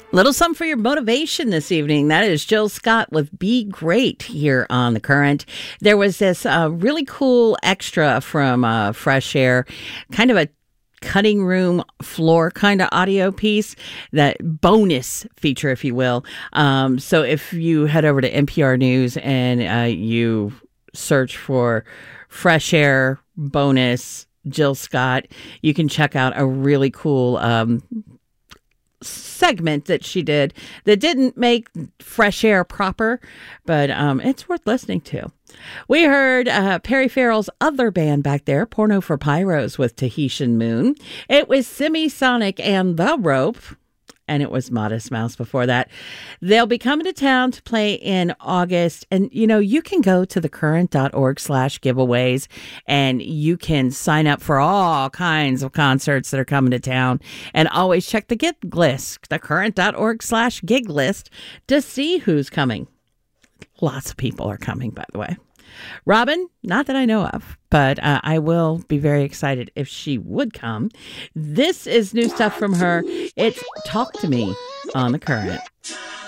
Little something for your motivation this evening. That is Jill Scott with Be Great here on The Current. There was this really cool extra from Fresh Air, kind of a cutting room floor kind of audio piece, that bonus feature, if you will. So if you head over to NPR News and you search for Fresh Air bonus Jill Scott, you can check out a really cool segment that she did that didn't make Fresh Air proper, but it's worth listening to. We heard Perry Farrell's other band back there, Porno for Pyros with Tahitian Moon. It was Semisonic and The Rope, and it was Modest Mouse before that. They'll be coming to town to play in August. And, you know, you can go to thecurrent.org/giveaways and you can sign up for all kinds of concerts that are coming to town. And always check the gig list, thecurrent.org/gig list, to see who's coming. Lots of people are coming, by the way. Robin, not that I know of, but I will be very excited if she would come. This is new stuff from her. It's Talk to Me on The Current.